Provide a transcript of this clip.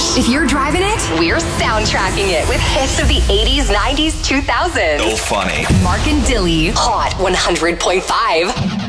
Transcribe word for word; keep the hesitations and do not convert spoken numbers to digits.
If you're driving it, we're soundtracking it with hits of the eighties, nineties, two thousands. So funny. Mark and Dilly, Hot one hundred point five.